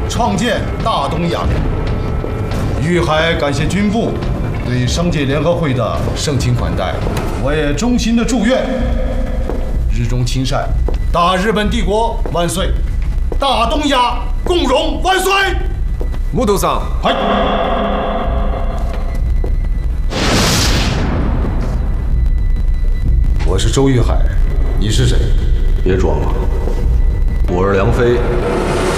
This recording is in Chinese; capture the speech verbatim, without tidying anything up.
创建大东亚。玉海感谢军部对商界联合会的盛情款待，我也衷心的祝愿日中亲善，大日本帝国万岁，大东亚共荣万岁。 木头桑， 嗨。我是周玉海，你是谁？ 别装了，我是梁飞。